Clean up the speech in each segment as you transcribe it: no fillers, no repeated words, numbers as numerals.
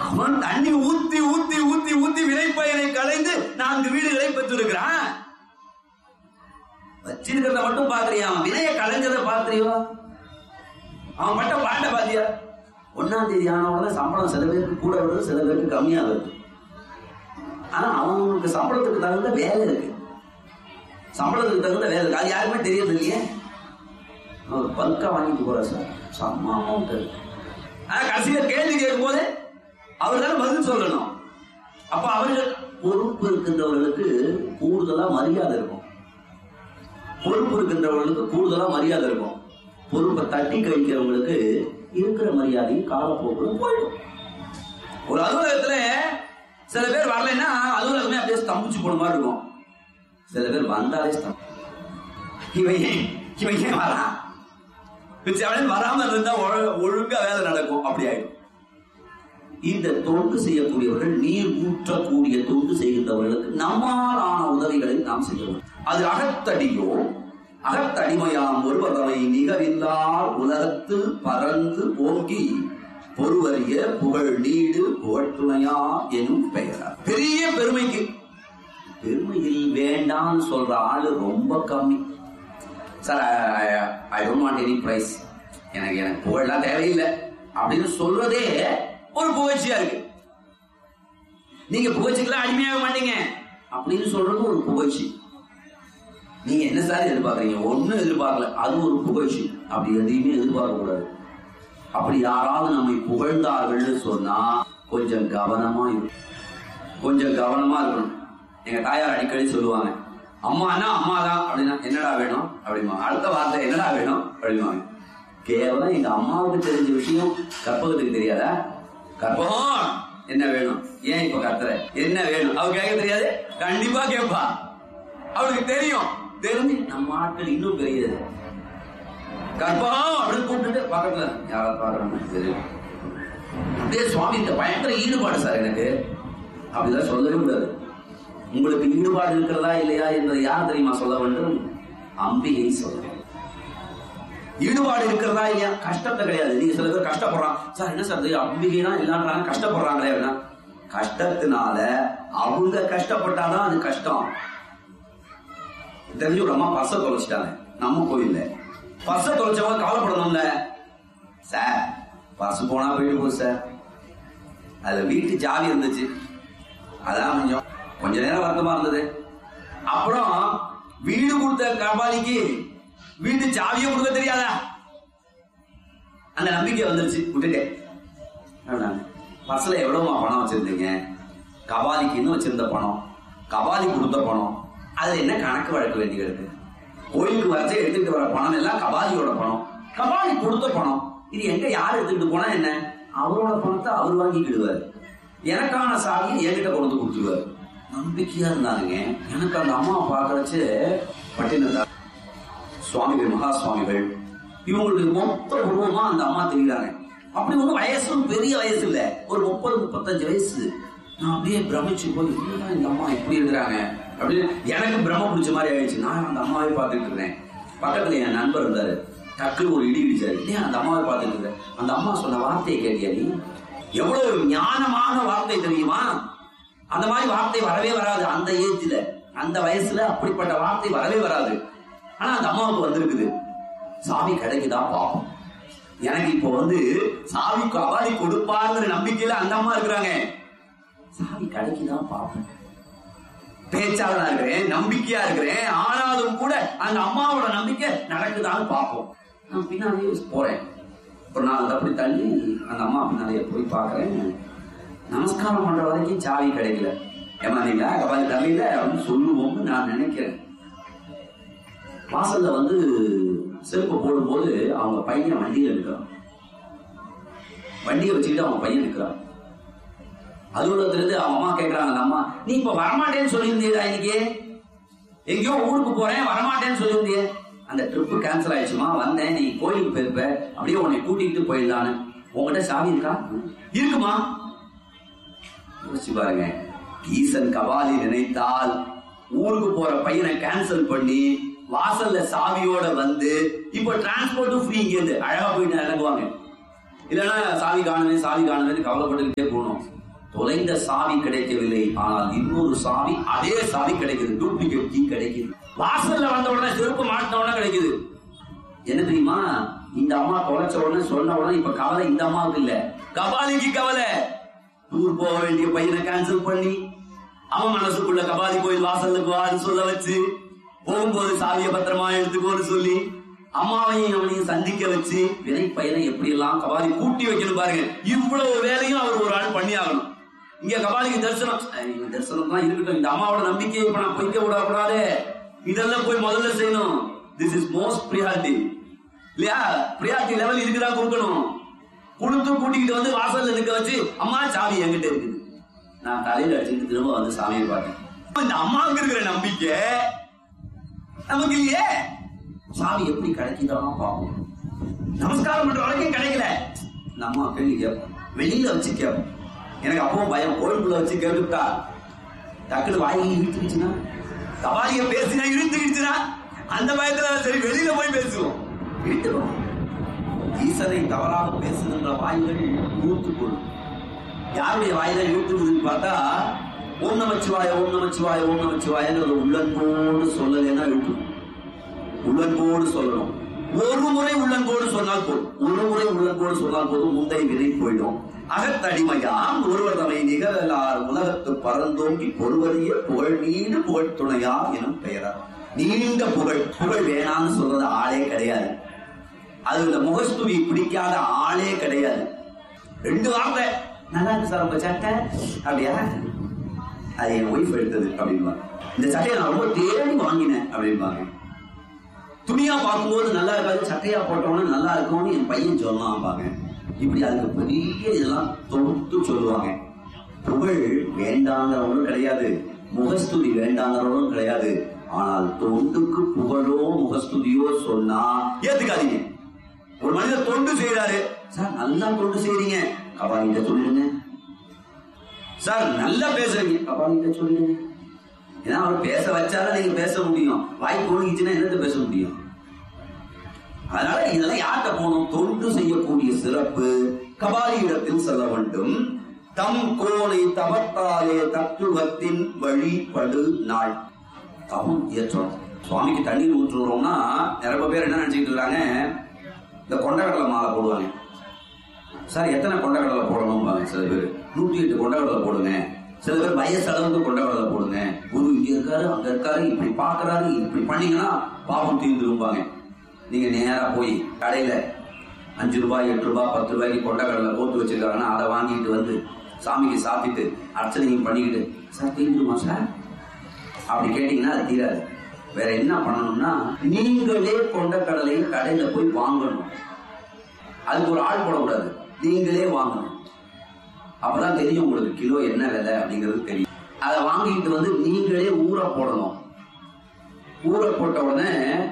அவன் தண்ணி ஊத்தி ஊத்தி ஊத்தி ஊத்தி விளைப்பயனை கலைந்து 4 வீடுகளை பெற்றிருக்கிறான். வச்சிருக்கிறத மட்டும் பாக்குறியா? அவன் வினைய கலைஞ்சதை பாக்குறியோ? அவன் மட்டும் பாண்ட பாத்தியா? 1ஆம் தேதி ஆனவங்க சம்பளம் சில பேருக்கு கூட வருது, சில பேருக்கு கம்மியா வருது. ஆனா அவங்களுக்கு சம்பளத்துக்கு தகுந்த வேலை இருக்கு, சம்பளத்துக்கு தகுந்த வேலை இருக்கு. அது யாருமே தெரியாது இல்லையே. அவர் பல்கா வாங்கிட்டு போற சார், செம்ம அமௌண்ட் இருக்கு. ஆனா கடைசியில கேள்வி கேட்கும் போது அவர் தானே பதில் சொல்லணும். அப்ப அவர்கள் பொறுப்பு இருக்கின்றவர்களுக்கு கூடுதலா மரியாதை இருக்கும். பொறுப்பு இருக்கின்றவர்களுக்கு கூடுதலா மரியாதை இருக்கும். பொறுப்பை தட்டி கழிக்கிறவங்களுக்கு இருக்கிற மரியாதையும் காலப்போக்கில் போயிடும். ஒரு அலுவலகத்துல சில பேர் வரலைன்னா அலுவலகமே அப்படியே ஸ்தம்பிச்சு போன மாதிரி இருக்கும். சில பேர் வந்தாலே இவன் ஏன் வரான், வராம இருந்தா ஒழுங்கா வேலை நடக்கும். அப்படி ஆயிடும். இந்த தொண்டு செய்யக்கூடியவர்கள், நீர் ஊற்றக்கூடிய தொண்டு செய்கின்றவர்களுக்கு நம்மாலான உதவிகளை நாம் செய்யணும். அது அகத்தடியோ அகத்தடிமையாம் ஒருவரை நிகரில்லார் உலகத்து பறந்து ஓங்கி பொறுவறிய புகழ் நீடு புகழ்துணையா எனும் பெயரார். பெரிய பெருமைக்கு பெருமையில் வேண்டாம் சொல்ற ஆளு ரொம்ப கம்மி. Sir, I don't want any price, எனக்கு புகழ்லாம் தேவையில்லை அப்படின்னு சொல்றதே ஒரு புகழ்ச்சியா இருக்கு. நீங்க புகழ்ச்சிக்கெல்லாம் அடிமையாக மாட்டீங்க அப்படின்னு சொல்றது ஒரு புகழ்ச்சி. நீங்க என்ன சார் எதிர்பார்க்கறீங்க? ஒன்னும் எதிர்பார்க்கல, அது ஒரு புகழ்ச்சி. அப்படி எதையுமே எதிர்பார்க்க கூடாது. அப்படி யாராவது நம்மை புகழ்ந்தார்கள் சொன்னா கொஞ்சம் கவனமா இருக்கும், கொஞ்சம் கவனமா இருக்கணும். எங்க தாயார் அடிக்கடி சொல்லுவாங்க, அம்மானா அம்மாதான் அப்படின்னா என்னடா வேணும் அப்படிமா, அடுத்த வார்த்தை என்னடா வேணும் அப்படிமா. கேவலம் எங்க அம்மாவுக்கு தெரிஞ்ச விஷயம் கற்பகத்துக்கு தெரியாதா? கற்பகம் என்ன வேணும், ஏன் இப்ப கத்துற, என்ன வேணும் அவ கேட்க தெரியாது? கண்டிப்பா கேட்பா, அவளுக்கு தெரியும். தெரிஞ்சு நம்ம ஆட்கள் இன்னும் பெரியது. கற்பகம் அப்படின்னு கூப்பிட்டு பக்கத்துல யாராவது பாக்குறாங்க தெரியும். அப்படியே சுவாமி இந்த பயங்கர ஈடுபாடு சார் எனக்கு, அப்படிதான் சொல்லவே கூடாது. உங்களுக்கு ஈடுபாடு இருக்கிறதா இல்லையா என்பதை யார் தெரியுமா சொல்ல வேண்டும்? அம்பிகை சொல்ல. ஈடுபாடு இருக்கிறதா இல்லையா? கஷ்டத்தை கிடையாது. நீங்க சில பேர் கஷ்டப்படுறான் சார், என்ன சார் அம்பிகைனா இல்லான்றாங்க, கஷ்டப்படுறாங்களே அப்படின்னா, கஷ்டத்தினால அவங்க கஷ்டப்பட்டாதான் அது கஷ்டம். தெரிஞ்சு ஒரு அம்மா பர்ஸை தொலைச்சிட்டாங்க நம்ம கோயில்ல. பர்ஸை தொலைச்சவங்க கவலைப்படணும்ல சார், பர்ஸ் போனா போயிட்டு போகுது சார், அதுல வீட்டு ஜாவி இருந்துச்சு, அதான் கொஞ்ச நேரம் வருத்தமா இருந்தது. அப்புறம் வீடு கொடுத்த கபாலிக்கு வீட்டு சாவியை கொடுக்க தெரியாதா? அந்த நம்பிக்கை வந்துருச்சு, விட்டுட்டேன். பர்ஸ்ல எவ்வளவுமா பணம் வச்சிருந்தீங்க? கபாலிக்கு இன்னும் வச்சிருந்த பணம், கபாலி கொடுத்த பணம், அதுல என்ன கணக்கு வழக்கு வேண்டி இருக்கு? கோயிலுக்கு வரைச்சே எடுத்துட்டு வர பணம் எல்லாம் கபாலியோட பணம், கபாலி கொடுத்த பணம். இது எங்க யார் எடுத்துக்கிட்டு போனா என்ன? அவரோட பணத்தை அவர் வாங்கிக்கிடுவாரு, எனக்கான சாவியை என்கிட்ட கொண்டு கொடுத்துருவாரு. நம்பிக்கையா இருந்தாங்க. எனக்கு அந்த அம்மா பாக்குறச்சு பட்டினத்தார் சுவாமிகள், மகா சுவாமிகள், இவங்களுக்கு மொத்த உருவமா அந்த அம்மா தெரியுறாங்க. அப்படி ஒன்றும் வயசும் பெரிய வயசு இல்ல, ஒரு 30-35 வயசு. நான் அப்படியே பிரமிச்சு போய் இந்த அம்மா எப்படி இருக்கிறாங்க அப்படின்னு எனக்கு பிரம்ம பிடிச்ச மாதிரி ஆயிடுச்சு. நான் அந்த அம்மாவை பார்த்துட்டு இருக்கேன். பக்கத்துல என் நண்பர் இருந்தாரு, டக்குனு ஒரு இடி இடிச்சாரு. இல்லையா அந்த அம்மாவை பார்த்துட்டு இருக்கேன். அந்த அம்மா சொன்ன வார்த்தையை கேட்டியா நீ? எவ்வளவு ஞானமான வார்த்தை தெரியுமா? அந்த மாதிரி வார்த்தை வரவே வராது அந்த ஏஜ்ல, அந்த வயசுல அப்படிப்பட்ட வார்த்தை வரவே வராது. ஆனா அந்த அம்மாவுக்கு வந்திருக்குது. சாவி கிடைக்குதான் பாப்போம். எனக்கு இப்போ சாவி கபாலி கொடுப்பாருங்கிற நம்பிக்கையில அந்த அம்மா இருக்கிறாங்க. சாவி கிடைக்குதான் பாப்போம். பேச்சாளனா இருக்கிறேன், நம்பிக்கையா இருக்கிறேன். ஆனாலும் கூட அந்த அம்மாவோட நம்பிக்கை நடக்குதான்னு பாப்போம். நான் பின்னாலேயே போறேன். ஒரு நாள் அப்படி தள்ளி அந்த அம்மா பின்னாலேயே போய் பாக்குறேன். நமஸ்காரம் பண்ற வரைக்கும் சாவி கிடைக்கல. ஏமாந்தீங்களா கபாலி தள்ளியில அப்படின்னு சொல்லுவோம்னு நான் நினைக்கிறேன். வாசல்ல செருப்பு போடும்போது அவங்க பையன் வண்டியில இருக்கிறான். வண்டியை வச்சுக்கிட்டு அவங்க பையன் இருக்கிறான். அலுவலகத்துல இருந்து அவங்க அம்மா கேட்கறாங்க, அந்த அம்மா நீ இப்ப வரமாட்டேன்னு சொல்லியிருந்தீடா, இன்னைக்கு எங்கேயோ ஊருக்கு போறேன் வரமாட்டேன்னு சொல்லியிருந்தியே, அந்த ட்ரிப்பு கேன்சல் ஆயிடுச்சுமா, வந்தேன், நீ கோயிலுக்கு போயிருப்ப, அப்படியே உன்னை கூட்டிகிட்டு போயிடலான்னு. உங்ககிட்ட சாவி இருக்கா? இருக்குமா? யோசிச்சு பாருங்க. ஈசன் கபாலி நினைத்தால் ஊருக்கு போற பையனை கேன்சல் பண்ணி வாசல்ல சாவியோட இப்ப டிரான்ஸ்போர்ட்டும் ஃப்ரீ, இங்க இருந்து அழகா போயிட்டு இறங்குவாங்க. இல்லைன்னா சாவி காணுமே கவலைப்பட்டுக்கிட்டே போகணும். தொலைந்த சாவி கிடைக்கவில்லை, ஆனால் இன்னொரு சாவி, அதே சாவி கிடைக்குது, டூப்ளிகேட் கீ கிடைக்குது. வாசல்ல வந்த உடனே செருப்பு மாட்டின உடனே கிடைக்குது. என்ன தெரியுமா, இந்த அம்மா தொலைச்ச உடனே சொன்ன உடனே இப்ப கவலை இந்த அம்மாவுக்கு இல்ல, கபாலிக்கு கவலை. டூர் போக வேண்டிய பையனை கேன்சல் பண்ணி அவன் மனசுக்குள்ள கபாலி கோயில் வாசலுக்கு வான்னு சொல்ல வச்சு, போகும்போது சாவிய பத்திரமா எடுத்துக்கோன்னு சொல்லி அம்மாவையும் அவனையும் சந்திக்க வச்சு வினை பையனை எப்படி எல்லாம் கபாலி கூட்டி வைக்கணும் பாருங்க. இவ்வளவு வேலையும் அவர் ஒரு ஆள் பண்ணி ஆகணும். இங்க கபாலிக்கு தரிசனம் தான் இருக்கட்டும், இந்த அம்மாவோட நம்பிக்கையை இப்ப நான் பொய்க்க விடக்கூடாது, இதெல்லாம் போய் முதல்ல செய்யணும். திஸ் இஸ் மோஸ்ட் பிரியாரிட்டி இல்லையா? பிரியாரிட்டி லெவல் இதுக்குதான் கொடுக்கணும். கொடுத்து கூட்டிக்கிட்டு வந்து வாசல்ல நிக்க வச்சு, அம்மா சாவி என்கிட்ட இருக்குது, நான் தலையில அடிச்சுட்டு திரும்ப வந்து சாமியை பார்த்தேன். இந்த அம்மாவுக்கு இருக்கிற நம்பிக்கை நமக்கு இல்லையே. சாவி எப்படி கிடைக்குதான் பார்ப்போம். நமஸ்காரம் பண்ற வரைக்கும் கிடைக்கல, நம்ம கேள்வி கேட்போம், வெளியில வச்சு கேட்போம். எனக்கு அப்பவும் பயம், கோயிலுக்குள்ள வச்சு கேட்டுட்டா டக்குனு வாங்கி இழுத்துக்கிச்சுன்னா, கபாலிய பேசினா இழுத்துக்கிச்சுன்னா, அந்த பயத்துல சரி வெளியில போய் பேசுவோம். இழுத்துக்கணும். ஈசனை தவறாக பேசுகின்ற வாய்கள் இழுத்துக்கொள்ளும். யாருடைய வாயில இழுத்துக்குதுன்னு பார்த்தா, ஓம் நமச்சிவாய ஓம் நமச்சிவாய ஓம் நமச்சிவாயன்னு உள்ளன்போடு சொல்லலைன்னா இழுத்துக்கும். உள்ளன்போடு சொல்லணும். ஒரு முறை உள்ளன்போடு சொன்னால் போதும், ஒரு முறை உள்ளன்போடு சொன்னால் போதும், முந்தைய விதை போயிடும். அகத்தடிமையாம் ஒருவர் தமை நிகழலார் உலகத்து பரந்தோங்கி பொறுவதையே புகழ் நீண்டு புகழ் துணையா எனும் பெயரார். நீண்ட புகழ் வேணான்னு சொல்றது ஆளே கிடையாது. அது இந்த முகஸ்துதி பிடிக்காத ஆளே கிடையாது. 2 வார்த்தை நல்லா இருக்கு சார் உங்க சட்டை, அப்படியா, அது என் ஒய்ஃப் எடுத்தது அப்படின்பாங்க. இந்த சட்டையை நான் ரொம்ப தேடி வாங்கினேன் அப்படின்பாங்க. துணியா பார்க்கும்போது நல்லா இருக்காது, சட்டையா போட்டோம்னா நல்லா இருக்கும்னு என் பையன் சொல்லலாம்பாங்க. இப்படி அதுக்கு பெரிய இதெல்லாம் தொகுத்து சொல்லுவாங்க. புகழ் வேண்டாங்கிறவங்களும் கிடையாது, முகஸ்துதி வேண்டாங்கிறவங்களும் கிடையாது. ஆனால் தொண்டுக்கு புகழோ முகஸ்துதியோ சொன்னா ஏத்துக்காதீங்க. ஒரு மனிதர் தொண்டு செய்யறாரு, சார் நல்லா தொண்டு செய்றீங்க, கபாலிட்ட சொல்லிடுங்க. சார் நல்லா பேசுறீங்க, கபாலிட்ட சொல்லிடுங்க. ஏன்னா அவர் பேச வச்சாலும் நீங்க பேச முடியும், வாய் போனிச்சுன்னா என்னத்தை பேச முடியும்? அதனால இதெல்லாம் யார்கிட்ட போகணும்? தொண்டு செய்யக்கூடிய சிறப்பு கபாலியிடத்தில் செல்ல வேண்டும். தம் கோலை தவத்தாலே தத்துவத்தின் வழிபடு நாள். தவம் ஏற்றோம். சுவாமிக்கு தண்ணீர் ஊற்றுறோம்னா நிறைய பேர் என்ன நினைச்சுட்டு இருக்காங்க, இந்த கொண்டக்கடலை மாலை போடுவாங்க. சார் எத்தனை கொண்டக்கடலை போடணும் பாருங்க. சில பேர் 108 கொண்டக்கடலை போடுங்க, சில பேர் வயசு அளவுக்கு கொண்டக்கடலை போடுங்க. குரு இங்க இருக்காரு அங்க இருக்காரு, இப்படி பாக்குறாரு, இப்படி பண்ணீங்கன்னா பாவம் தீர்ந்துருப்பாங்க. நீங்க நேரா போய் கடையில 5 ரூபாய் 8 ரூபாய் 10 ரூபாய்க்கு கொண்டக்கடலை போட்டு வச்சிருக்காங்கன்னா அதை வாங்கிட்டு வந்து சாமிக்கு சாப்பிட்டு அர்ச்சனையும் பண்ணிக்கிட்டு, சார் தீர்ந்துருமா சார் அப்படி கேட்டீங்கன்னா அது தீராது. வேற என்ன பண்ணணும்னா, நீங்களே கொண்டக்கடலை கடையில போய் வாங்கணும். அதுக்கு ஒரு ஆள் போடக்கூடாது, நீங்களே வாங்கணும். அப்பதான் தெரியும் உங்களுக்கு கிலோ என்ன விலை அப்படிங்கிறது தெரியும். அதை வாங்கிட்டு வந்து நீங்களே ஊற போடணும். ஊற போட்ட உடனே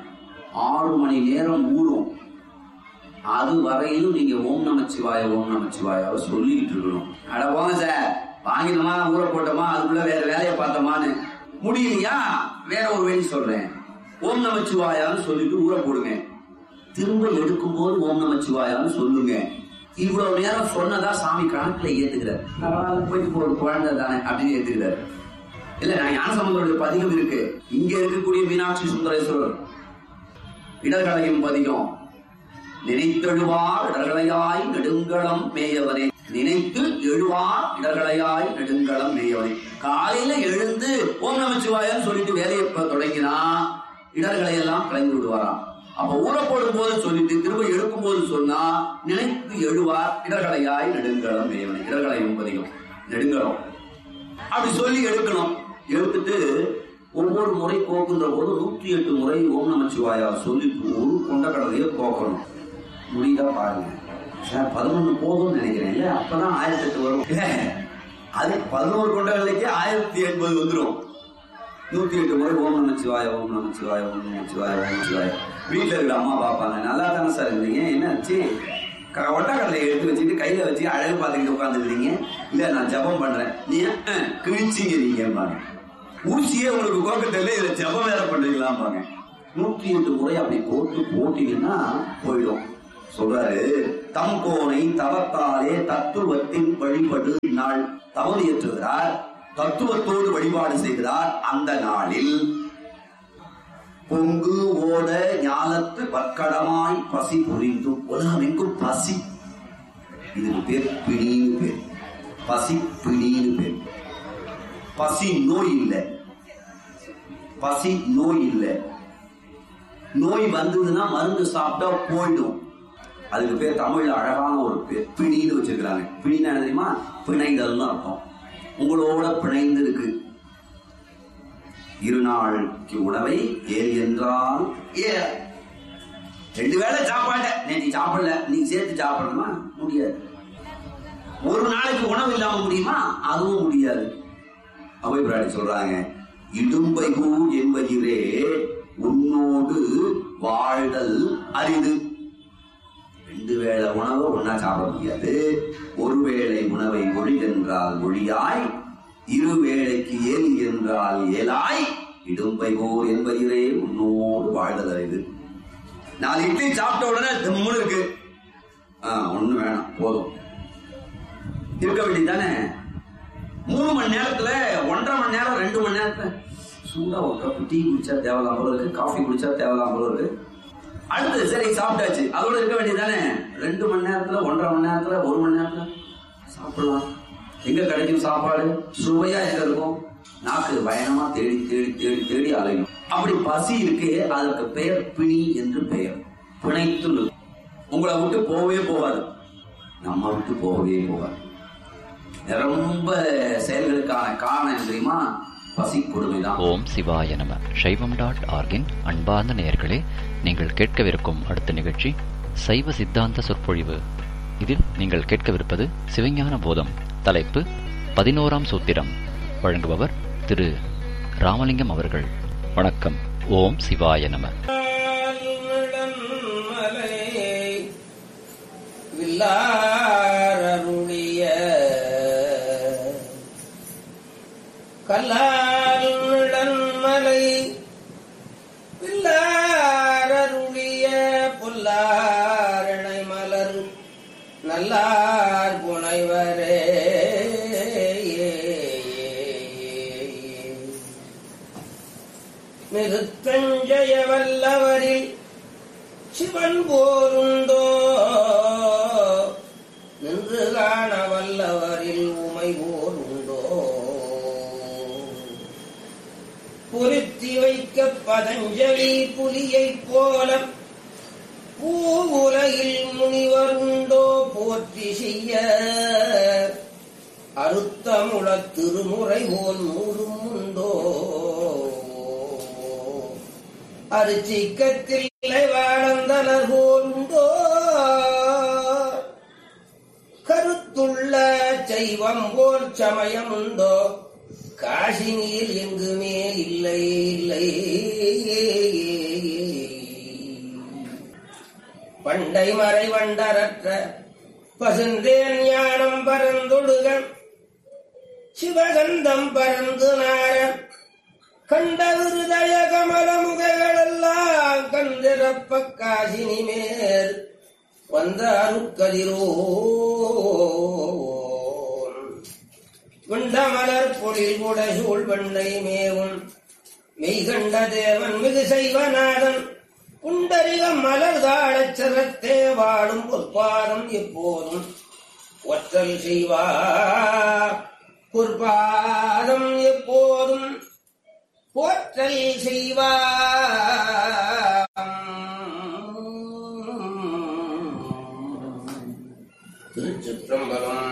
6 மணி நேரம் ஊறும். அது வரையிலும் நீங்க ஓம் நமச்சிவாய ஓம் நமச்சிவாய சொல்லிட்டு இருக்கணும். அட போங்க சார், வாங்கினோமா ஊற போட்டோமா அதுக்குள்ள வேற வேலையை பார்த்தோமான்னு முடியலையா, வேற ஒரு வழி சொல்றேன். ஓம் நமச்சிவாயான்னு சொல்லிட்டு ஊற போடுங்க. திரும்ப எடுக்கும் போது ஓம் நமச்சிவாயான்னு சொல்லுங்க. இவ்வளவு நேரம் சொன்னதா சாமி கணக்குல ஏத்துக்கிறார். போயிட்டு போற குழந்தை தானே அப்படின்னு ஏத்துக்கிறாரு. இல்ல, நான் ஞானசம்பந்தருடைய பதிகம் இருக்கு. இங்க இருக்கக்கூடிய மீனாட்சி சுந்தரேஸ்வரர் இடர்களையும் பதிகம். நினைத்தெழுவார் இடர்களையாய் நெடுங்களம் மேயவனே, நினைத்து எழுவார் இடர்களையாய் நெடுங்களம் மேயவனே. காலையில எழுந்து ஓம் நமச்சிவாயன்னு சொல்லிட்டு வேலையை தொடங்கினா இடர்களை எல்லாம் கலைந்து விடுவாராம். அப்ப ஊற போடும் போது சொல்லிட்டு திரும்ப எடுக்கும் போது சொன்னா நினைத்து எழுவார் இடர்களையாய் நெடுங்களம் மேயவனே. இடர்களையும் பதிகம் நெடுங்களம் அப்படி சொல்லி எடுக்கணும். எடுத்துட்டு ஒவ்வொரு முறை கோக்குன்ற போது 108 முறை ஓம் நமச்சிவாயா சொல்லிட்டு ஒரு கொண்டக்கடலையை கோக்கணும். முடியுதா பாருங்க. 11 போதும்னு நினைக்கிறேன். இல்ல, அப்பதான் 1008 வரும். அது 11 கொண்டக்கடலைக்கு 1080 வந்துடும். 108 முறை ஓம் நமச்சிவாய ஓம் நமச்சிவாய ஓம் நமச்சிவாய ஓம் நமச்சிவாய. வீட்டுல இருக்கிற அம்மா பாப்பாங்க, நல்லா தானே சார் இருந்தீங்க, என்ன ஆச்சு? கொண்டக்கடலையை எடுத்து வச்சுட்டு கையில வச்சு அழகு பார்த்துக்கிட்டு உட்காந்துக்கிறீங்க. இல்ல, நான் ஜபம் பண்றேன். நீ கிழிச்சிங்க நீங்க ஊசியே உங்களுக்கு கோக்க தெரியல, இதுல ஜபம் வேற பண்றீங்களாம்பாங்க. 108 முறை அப்படி போட்டு போட்டீங்கன்னா போயிடும். சொல்றாரு, தம் கோனை தவத்தாலே தத்துவத்தின் வழிபடு நாள். தவறு ஏற்றுகிறார், தத்துவத்தோடு வழிபாடு செய்கிறார். அந்த நாளில் பொங்கு ஓட ஞானத்து வக்கடமாய் பசி புரிந்தும். உலகம் எங்கும் பசி. இதுக்கு பேர் பிணின்னு பேர். பசி பிணின்னு பேர். பசி நோய் இல்லை, பசி நோய் இல்லை. நோய் வந்ததுன்னா மருந்து சாப்பிட்டா போயிடும். அதுக்கு பேர் தமிழ்ல அழகான ஒரு பேர் பிணின்னு வச்சிருக்கிறாங்க. பிணினா தெரியுமா? பிணைதல் அர்த்தம். உங்களோட பிணைந்து இருக்கு. இருநாளுக்கு உணவை ஏல் என்றால் 2 வேளை சாப்பாட்ட நேற்று சாப்பிடல, நீ சேர்த்து சாப்பிடணுமா? முடியாது. ஒரு நாளைக்கு உணவு இல்லாம முடியுமா? அதுவும் முடியாது. அவை பிராட்டி சொல்றாங்க, இடும்பைகூ என்பதிலே உன்னோடு வாழ்தல் அரிது. 2 வேளை உணவை ஒன்னா சாப்பிட முடியாது. ஒருவேளை உணவை ஒழி என்றால் ஒழியாய், 2 வேளைக்கு ஏல் என்றால் ஏலாய், இடும்பைகூ என்பதிலே உன்னோடு வாழ்தல் அரிது. 4 இட்லி சாப்பிட்ட உடனே திம்முன்னு இருக்கு, ஒண்ணு வேணாம், போதும் இருக்க வேண்டியதானே. 3 மணி நேரத்துல 1.5 மணி நேரம் 2 மணி நேரத்துல சூடா ஒரு கப் டீ குடிச்சா தேவலாம் போல இருக்கு, காஃபி குடிச்சா தேவலாம் போல இருக்கு. அடுத்து சரி சாப்பிட்டாச்சு, அதோட இருக்க வேண்டியதானே. 2 மணி நேரத்துல 1.5 மணி நேரத்துல 1 மணி நேரத்துல சாப்பிடலாம். எங்க கிடைக்கும் சாப்பாடு? சுவையா எங்க இருக்கும்? நாக்கு பயணமா தேடி தேடி தேடி தேடி அலையும். அப்படி பசி இருக்கு. அதற்கு பெயர் பிணி என்று பெயர். பிணைத்து உங்களை விட்டு போகவே போவாது, நம்ம விட்டு போகவே போவாது. ரொம்ப செயல்களுக்கான காரணம் தெரியுமா? பசி கொடுமைதான். ஓம் சிவாய நம. சைவம்.org-இன் அன்பார்ந்த நேயர்களே, நீங்கள் கேட்கவிருக்கும் அடுத்த நிகழ்ச்சி சைவ சித்தாந்த சொற்பொழிவு. இதில் நீங்கள் கேட்கவிருப்பது சிவஞான போதம். தலைப்பு 11ஆம் சூத்திரம். வழங்குபவர் திரு ராமலிங்கம் அவர்கள். வணக்கம். ஓம் சிவாய நம. கல்லான்மலை பில்லாரருளிய புல்லாரணை மலர் நல்லார் புனைவரே. நிறுத்தஞ்சய வல்லவரில் சிவன் போருண்டோ, நின்று காண வல்லவரில் உமை போருண்டோ. பொருத்தி வைக்க பதஞ்சலி புலியைப் போல பூவுலகில் முனிவருண்டோ. போற்றி செய்ய அறுத்தமுள திருமுறை போல் நூறும் உண்டோ. அரிச்சிக்கத்தில்லை வாழந்தனர் போலுண்டோ. கருத்துள்ள சைவம் போல் சமயம் உண்டோ. காசினியில் எங்குமே இல்லை இல்லை. பண்டை மறை வண்டரற்ற பசுந்தேன் ஞானம் பரந்தொடுக சிவகந்தம் பரந்து நார கண்ட விருதய கமல முகைகளெல்லாம் கந்திரப்ப காசினி மேல் வந்த அருக்கதிரோ. விண்டமலர் பொழில் புடைசூழ் வெண்ணை மேவும் மெய்கண்ட தேவன் மிகு செய்வநாதன் புண்டரிக மலர் தாழச் சிரத்தே வாழும் பொற்பாதம் எப்போதும் ஒற்றல் செய்வார். பொற்பாதம் எப்போதும் போற்றல் செய்வார். திருச்சிற்றம்பலம்.